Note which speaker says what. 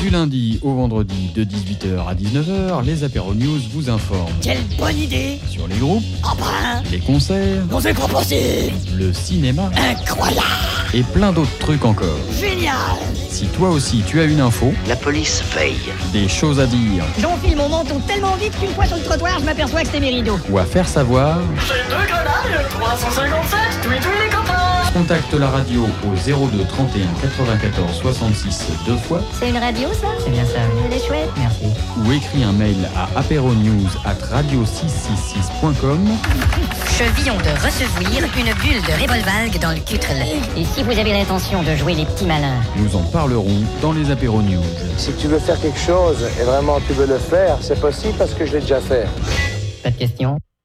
Speaker 1: Du lundi au vendredi de 18h à 19h, les Apéro News vous informent.
Speaker 2: Quelle bonne idée!
Speaker 1: Sur les groupes, les concerts,
Speaker 2: Non, c'est pas possible!
Speaker 1: le cinéma
Speaker 2: Incroyable!
Speaker 1: et plein d'autres trucs encore.
Speaker 2: Génial!
Speaker 1: Si toi aussi tu as une info,
Speaker 3: La police veille.
Speaker 1: des choses à dire
Speaker 2: J'enfile mon menton tellement vite qu'une fois sur le trottoir, je m'aperçois que c'était mes rideaux.
Speaker 1: ou à faire savoir,
Speaker 4: J'ai 2 grenades, 357, tous les copains.
Speaker 1: contacte la radio au 02 31 94 66 deux fois
Speaker 2: C'est une radio, ça?
Speaker 5: C'est bien ça, oui.
Speaker 2: Elle est chouette.
Speaker 5: Merci.
Speaker 1: ou écris un mail à apéronews@radio666.com.
Speaker 6: Chevillon de recevoir une bulle de Revolvalgue dans le cutrel.
Speaker 2: Et si vous avez l'intention de jouer les petits malins?
Speaker 1: Nous en parlerons dans les Apéro News.
Speaker 7: Si tu veux faire quelque chose et vraiment tu veux le faire, c'est possible parce que je l'ai déjà fait.
Speaker 5: Pas de questions?